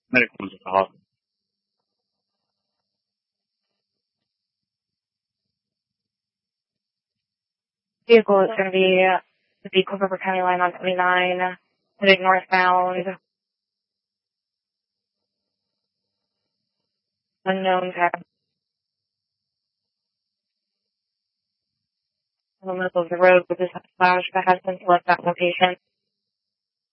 Medical is at the hospital. Vehicle is going to be the Culver River County line on 29, heading northbound. Unknown cab. In the middle of the road with this flash that has been left that location.